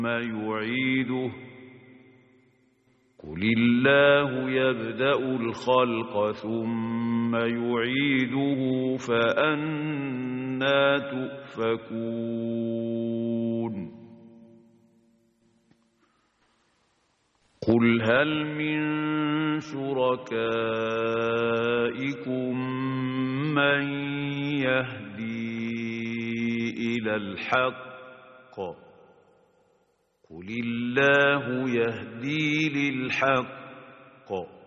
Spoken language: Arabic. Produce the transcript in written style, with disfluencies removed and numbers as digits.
يعيده قل الله يبدأ الخلق ثم يعيده فأنى تؤفكون قل هل من شركائكم من يهدي إلى الحق قل الله يهدي للحق